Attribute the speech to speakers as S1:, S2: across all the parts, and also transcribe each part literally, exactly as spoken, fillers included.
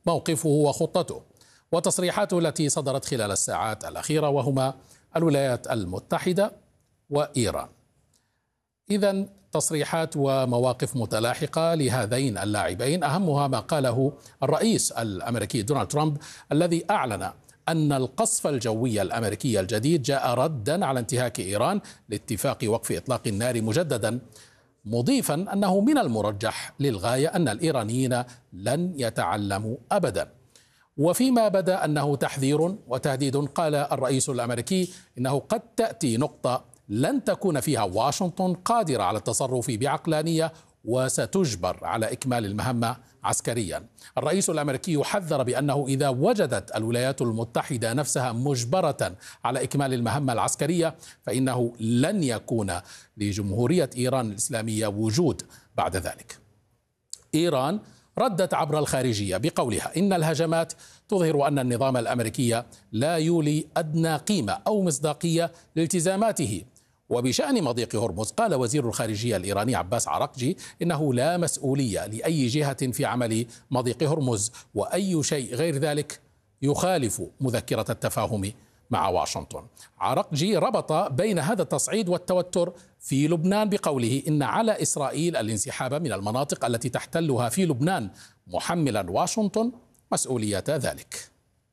S1: موقفه وخطته وتصريحاته التي صدرت خلال الساعات الأخيرة، وهما الولايات المتحدة وإيران. إذن تصريحات ومواقف متلاحقة لهذين اللاعبين، أهمها ما قاله الرئيس الأمريكي دونالد ترامب الذي أعلن أن القصف الجوي الأمريكي الجديد جاء ردا على انتهاك إيران لاتفاق وقف إطلاق النار مجددا، مضيفا أنه من المرجح للغاية أن الإيرانيين لن يتعلموا أبدا. وفيما بدا أنه تحذير وتهديد، قال الرئيس الأمريكي إنه قد تأتي نقطة لن تكون فيها واشنطن قادرة على التصرف بعقلانية وستجبر على إكمال المهمة عسكريا. الرئيس الأمريكي يحذر بأنه إذا وجدت الولايات المتحدة نفسها مجبرة على إكمال المهمة العسكرية فإنه لن يكون لجمهورية إيران الإسلامية وجود بعد ذلك. إيران ردت عبر الخارجية بقولها إن الهجمات تظهر أن النظام الأمريكي لا يولي أدنى قيمة أو مصداقية لالتزاماته. وبشأن مضيق هرمز قال وزير الخارجية الإيراني عباس عراقجي إنه لا مسؤولية لأي جهة في عمل مضيق هرمز، وأي شيء غير ذلك يخالف مذكرة التفاهم مع واشنطن. عراقجي ربط بين هذا التصعيد والتوتر في لبنان بقوله إن على إسرائيل الانسحاب من المناطق التي تحتلها في لبنان، محملا واشنطن مسؤولية ذلك.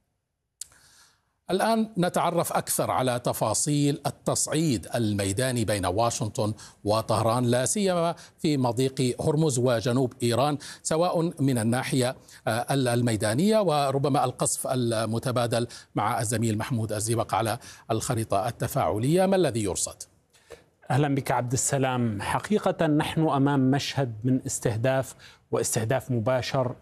S1: الآن نتعرف أكثر على تفاصيل التصعيد الميداني بين واشنطن وطهران، لا سيما في مضيق هرمز وجنوب إيران، سواء من الناحية الميدانية وربما القصف المتبادل مع الزميل محمود الزيبق على الخريطة التفاعلية. ما الذي يرصد؟
S2: أهلا بك عبد السلام. حقيقة نحن أمام مشهد من استهداف واستهداف مباشر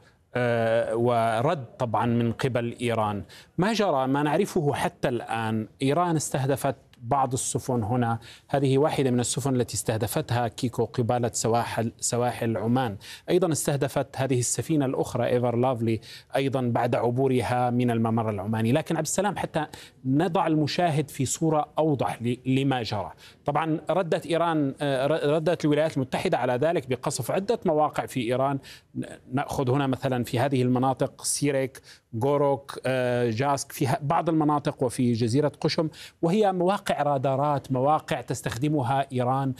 S2: ورد طبعا من قبل إيران. ما جرى ما نعرفه حتى الآن، إيران استهدفت بعض السفن هنا، هذه واحدة من السفن التي استهدفتها كيكو قبالة سواحل سواحل عمان. أيضا استهدفت هذه السفينة الأخرى إيفر لافلي أيضا بعد عبورها من الممر العماني. لكن عبد السلام حتى نضع المشاهد في صورة أوضح لما جرى، طبعا ردت إيران ردت الولايات المتحدة على ذلك بقصف عدة مواقع في إيران. نأخذ هنا مثلا في هذه المناطق سيريك، غوروك، جاسك، في بعض المناطق وفي جزيرة قشم، وهي مواقع رادارات، مواقع تستخدمها إيران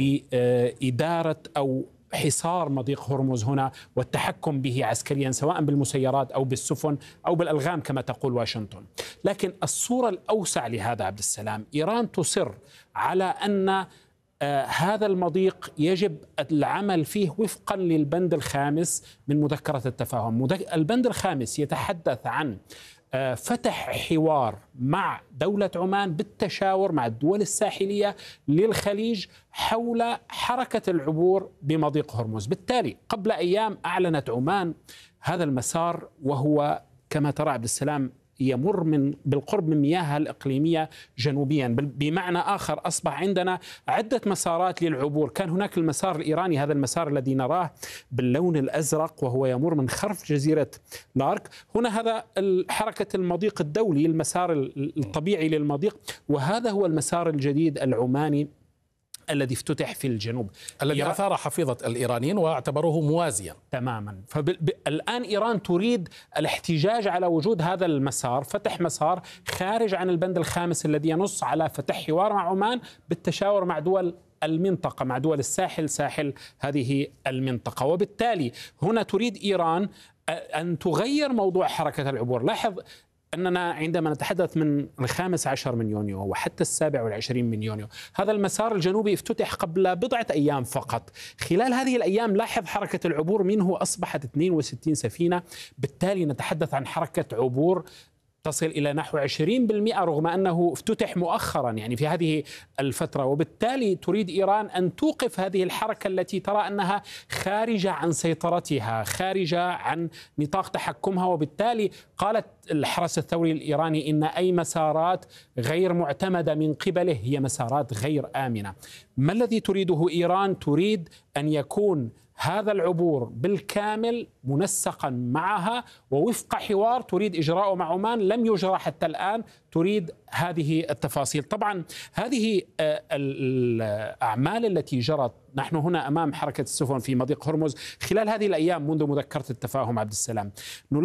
S2: لإدارة أو حصار مضيق هرمز هنا والتحكم به عسكريا، سواء بالمسيرات أو بالسفن أو بالألغام كما تقول واشنطن. لكن الصورة الأوسع لهذا عبد السلام، إيران تصر على أن آه هذا المضيق يجب العمل فيه وفقا للبند الخامس من مذكرة التفاهم. البند الخامس يتحدث عن آه فتح حوار مع دولة عمان بالتشاور مع الدول الساحلية للخليج حول حركة العبور بمضيق هرمز. بالتالي قبل أيام أعلنت عمان هذا المسار، وهو كما ترى عبد السلام يمر من بالقرب من مياهها الإقليمية جنوبيا. بمعنى آخر أصبح عندنا عدة مسارات للعبور. كان هناك المسار الإيراني، هذا المسار الذي نراه باللون الأزرق وهو يمر من خرف جزيرة لارك. هنا هذا حركة المضيق الدولي، المسار الطبيعي للمضيق، وهذا هو المسار الجديد العماني الذي افتتح في الجنوب،
S1: الذي أثار حفيظة الإيرانيين واعتبروه موازيا
S2: تماما. فالآن إيران تريد الاحتجاج على وجود هذا المسار، فتح مسار خارج عن البند الخامس الذي ينص على فتح حوار مع عمان بالتشاور مع دول المنطقة، مع دول الساحل، ساحل هذه المنطقة. وبالتالي هنا تريد إيران أن تغير موضوع حركة العبور. لاحظ أننا عندما نتحدث من الخامس عشر من يونيو وحتى السابع والعشرين من يونيو، هذا المسار الجنوبي افتتح قبل بضعة أيام فقط. خلال هذه الأيام لاحظ حركة العبور منه أصبحت اثنين وستين سفينة. بالتالي نتحدث عن حركة عبور تصل إلى نحو عشرين بالمئة رغم أنه افتتح مؤخرا يعني في هذه الفترة. وبالتالي تريد إيران أن توقف هذه الحركة التي ترى أنها خارجة عن سيطرتها، خارجة عن نطاق تحكمها. وبالتالي قالت الحرس الثوري الإيراني إن أي مسارات غير معتمدة من قبله هي مسارات غير آمنة. ما الذي تريده إيران؟ تريد أن يكون هذا العبور بالكامل منسقا معها ووفق حوار تريد إجراءه مع عمان لم يجرى حتى الآن. تريد هذه التفاصيل. طبعا هذه الأعمال التي جرت، نحن هنا أمام حركة السفن في مضيق هرمز خلال هذه الأيام منذ مذكرة التفاهم عبد السلام.